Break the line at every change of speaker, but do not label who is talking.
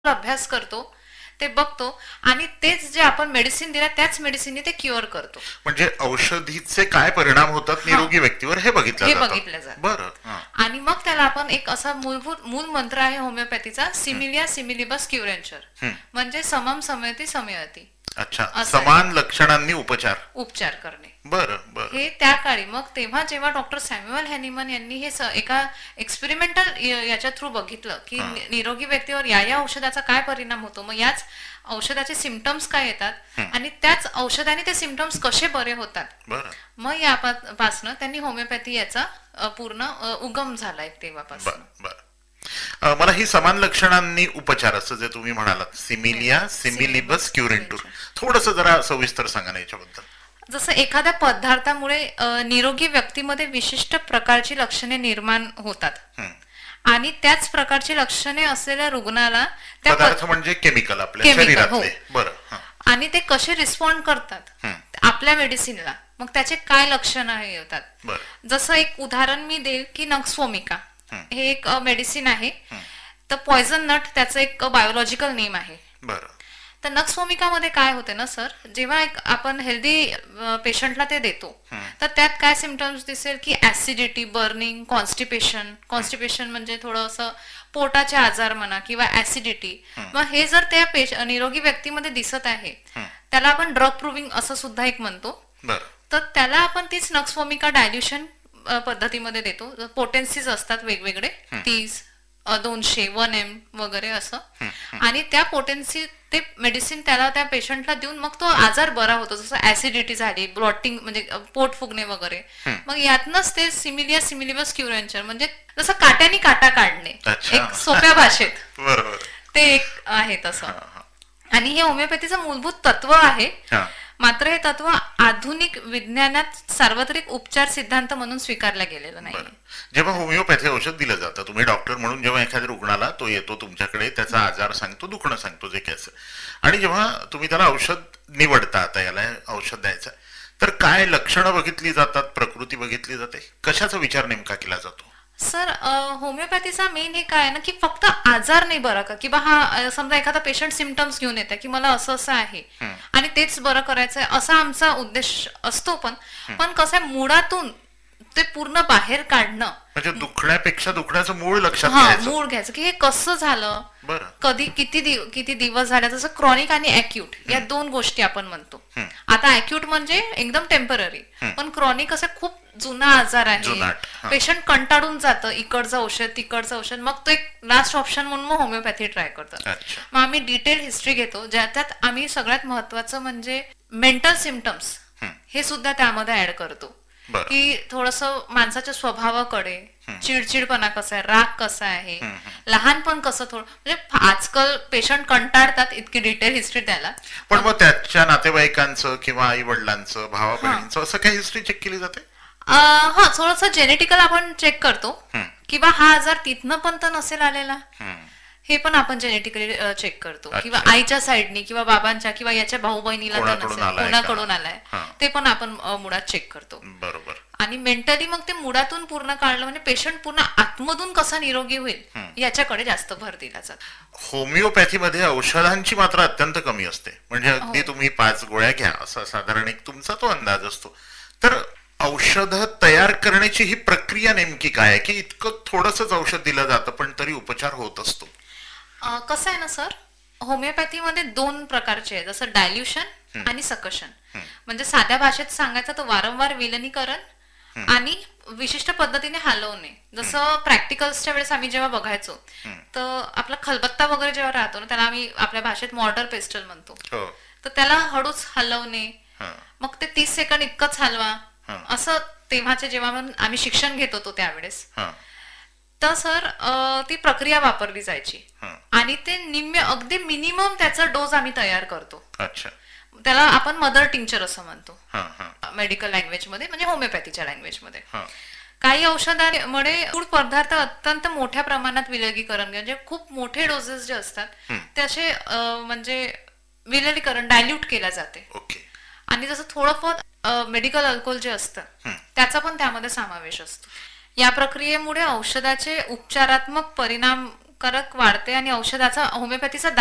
अभ्यास करतो, ते बघतो आणि तेच जे आपण मेडिसिन दिल्या त्याच मेडिसिनने ते क्युअर करतो.
म्हणजे औषधीचे काय परिणाम होतात
हा,
निरोगी व्यक्तीवर हे बघितलं
हे
जातं.
बघितलं जातं.
बरं. हा.
आणि मग त्याला आपण एक असा मूल मंत्र आहे होमिओपॅथीचा, सिमिलिया सिमिलिबस क्युरेंचर,
हं.
म्हणजे समम समयती समयती,
अच्छा,
असं आहे.
समान लक्षणांनी उपचार.
उपचार करणे.
बरं बरं.
हे त्या काळी मग तेव्हा जेव्हा डॉक्टर सॅम्युअल हॅनिमन यांनी हे एका एक्सपेरिमेंटल याच्या थ्रू बघितलं की
हा.
निरोगी व्यक्तीवर या औषधाचा काय परिणाम होतो, मग याच औषधाचे सिमटम्स काय येतात
हं.
आणि त्याच औषधाने ते सिमटम्स कसे बरे होतात.
बरं.
मग यापासनं त्यांनी होमिओपॅथी याचा पूर्ण उगम झालाय
बर
तेव्हापासून.
बर. मला ही समान लक्षणांनी उपचार असं जे तुम्ही म्हणालात, सिमिलिया सिमिलिबस
सिमिलिबस
क्युरेंटूर,
क्युरेंचर.
थोडस जरा सविस्तर सांगा ना याच्याबद्दल.
जसं एखाद्या पदार्थामुळे निरोगी व्यक्तीमध्ये विशिष्ट प्रकारची लक्षणे निर्माण होतात
हं.
आणि त्याच प्रकारची लक्षणे असलेल्या रुग्णाला त्या
पदार्थ म्हणजे केमिकल आपल्या
केमिकल हो,
शरीरातले. बरं. हं.
आणि ते कसे रिस्पॉन्ड करतात
हं.
आपल्या मेडिसिनला, मग त्याचे काय लक्षण येतात.
बरं.
जसं एक उदाहरण मी देईल की नक्सवोमिका
हं.
हे एक मेडिसिन आहे.
हं.
तर पॉयझन नट त्याचं एक बायोलॉजिकल नेम आहे.
बरं.
तर नक्सवोमिकामध्ये काय होते ना सर, जेव्हा एक आपण हेल्दी पेशंटला ते देतो
हं.
तर त्यात काय सिमटम्स दिसेल की ऍसिडिटी, बर्निंग, कॉन्स्टिपेशन. कॉन्स्टिपेशन म्हणजे थोडंसं पोटाचे आजार म्हणा किंवा ऍसिडिटी.
हं.
मग हे जर त्या निरोगी व्यक्तीमध्ये दिसत आहे,
हं.
त्याला आपण ड्रग प्रूव्हिंग असं सुद्धा एक म्हणतो.
बरं.
तर त्याला आपण तीच नक्सवोमिका डायल्युशन पद्धतीमध्ये देतो. पोटेन्सीज असतात वेगवेगळे,
हं.
30, 200, 1 m वगैरे असं.
हं. हं.
आणि त्या पोटेन्सी ते मेडिसिन त्याला त्या पेशंटला देऊन मग तो आजार बरा होतो. जसं ऍसिडिटी झाली, ब्लॉटिंग म्हणजे पोट फुगणे वगैरे.
हं.
मग यातनच ते सिमिलिया सिमिलिबस क्युरेंचर म्हणजे जसं काट्याने काटा काढणे,
अच्छा.
एक सोप्या भाषेत
बरोबर.
ते एक आहे तसं.
हा हा.
आणि हे होमिओपॅथीचं मूलभूत तत्व आहे.
हा.
मात्र हे तत्व आधुनिक विज्ञानात सार्वत्रिक उपचार सिद्धांत म्हणून स्वीकारला गेलेलं नाही.
बरं. जेव्हा होमिओपॅथी औषध दिलं जातं, तुम्ही डॉक्टर म्हणून जेव्हा एखाद्या रुग्णाला तो येतो तुमच्याकडे, त्याचा आजार सांगतो, दुखणं सांगतो, जे काय असेल, आणि जेव्हा तुम्ही त्याला औषध निवडता, आता याला औषध द्यायचं, तर काय लक्षणं बघितली जातात, प्रकृती बघितली जाते, कशाचा विचार नेमका केला जातो?
सर, होमिओपॅथीचा मेन हे काय आहे ना की फक्त आजार नाही बरा का, किंवा हा समजा एखादा पेशंट सिमटम्स घेऊन येते की मला असं असं आहे
हं.
आणि तेच बरं करायचं आहे, असा आमचा उद्देश असतो. पण
हं.
पण कसं आहे, मुळातून ते पूर्ण बाहेर काढणं.
म्हणजे दुखण्यापेक्षा दुखण्याचं मूळ लक्षात
हा,
घ्यायचं.
मूळ घ्यायचं की हे कसं झालं,
बरं.
कधी किती दिवस झाले. जसं क्रॉनिक आणि अॅक्यूट या
हं.
दोन गोष्टी आपण म्हणतो.
हं.
आता अॅक्यूट म्हणजे एकदम टेम्पररी,
हं.
पण क्रॉनिक असं खूप जुना आजार आहे.
जुनाट. हा.
पेशंट कंटाळून जातं, इकडचं औषध तिकडचं औषध, मग तो एक लास्ट ऑप्शन म्हणून मग होमिओपॅथी ट्राय करतात.
अच्छा.
मग आम्ही डिटेल हिस्ट्री घेतो, ज्याच्यात आम्ही सगळ्यात महत्वाचं म्हणजे मेंटल सिमटम्स
हं.
हे सुद्धा त्यामध्ये ऍड करतो.
बरं.
की थोडस माणसाच्या स्वभावाकडे,
हं.
चिडचिडपणा कसा आहे, राग कसा आहे,
हं. हं.
लहानपण कसं, थोडं म्हणजे आजकाल पेशंट कंटाळतात इतकी डिटेल हिस्ट्री द्यायला.
पण मग त्याच्या नातेवाईकांचं किंवा आई वडिलांचं, भावा
हा,
बहिणींचं असं काही हिस्ट्री चेक केली जाते?
हा, थोडस जेनेटिकल आपण चेक करतो.
हं.
किंवा हा आजार तिथनं पण तर नसेल आलेला,
हं.
हे पण आपण जेनेटिकली चेक करतो. किंवा
अच्छा.
आईच्या साईडनी किंवा बाबांच्या किंवा याच्या भाऊ बहिणीला तर
कोणाकडून
नसेल,
आलाय का?
कोणाकडून आलाय,
हा.
ते पण आपण मुळात चेक करतो.
बरोबर.
आणि मेंटली मग ते मुळातून पूर्ण काढलं म्हणजे पेशंट पूर्ण आतमधून कसा निरोगी होईल
हं.
याच्याकडे जास्त भर दिला जातो.
होमिओपॅथीमध्ये औषधांची मात्रा अत्यंत कमी असते, म्हणजे अगदी
हो.
तुम्ही 5 गोळ्या घ्या असा साधारण एक तुमचा तो अंदाज असतो. तर औषध तयार करण्याची ही प्रक्रिया नेमकी काय आहे, की इतकं थोडंसंच औषध दिलं जातं पण तरी उपचार होत असतो?
कसं आहे ना सर, होमिओपॅथीमध्ये दोन प्रकारचे आहे, जसं डायल्युशन
हं.
आणि सकशन.
हं.
म्हणजे साध्या भाषेत सांगायचं तर वारंवार विलनीकरण
हं.
आणि विशिष्ट पद्धतीने हलवणे. जसं प्रॅक्टिकल्सच्या वेळेस आम्ही जेव्हा बघायचो,
हं.
तर आपला खलबत्ता वगैरे जेव्हा राहतो ना, त्याला आम्ही आपल्या भाषेत मॉर्टर पेस्टल म्हणतो.
हो.
तर त्याला हळूच हलवणे,
हं.
मग ते 30 सेकंद इतकंच हलवा,
हं.
असं तेव्हाचे जेव्हा आम्ही शिक्षण घेत होतो त्यावेळेस.
हं.
तर सर, ती प्रक्रिया वापरली जायची
हं.
आणि ते निम्मे अगदी मिनिमम त्याचा डोस आम्ही तयार करतो.
अच्छा.
त्याला आपण मदर टिंक्चर असं म्हणतो
हं. हं.
मेडिकल लँग्वेज मध्ये, म्हणजे होमिओपॅथीच्या लँग्वेज मध्ये.
हं.
काही औषधांमुळे फूड पदार्थ अत्यंत मोठ्या प्रमाणात विलगीकरण, म्हणजे खूप मोठे डोसेस जे असतात
हं.
ते असे म्हणजे विलगीकरण डायल्यूट केल्या जाते.
ओके.
आणि जसं थोडं बहुत मेडिकल अल्कोहोल जे असतं
हं.
त्याचा पण त्यामध्ये समावेश असतो. या प्रक्रियेमुळे औषधाचे उपचारात्मक परिणाम रोगप्रतिकारक वाढते आणि औषधाचा होमिओपॅथीचा